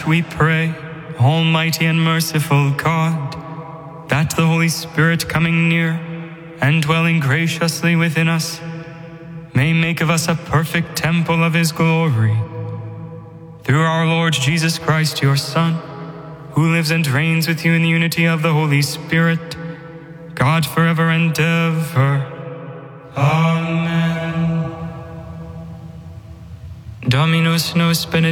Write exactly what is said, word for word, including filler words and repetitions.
Grant, we pray, Almighty and merciful God, that the Holy Spirit coming near and dwelling graciously within us may make of us a perfect temple of his glory. Through our Lord Jesus Christ, your Son, who lives and reigns with you in the unity of the Holy Spirit, God forever and ever. Amen. Dominus nos benedictus.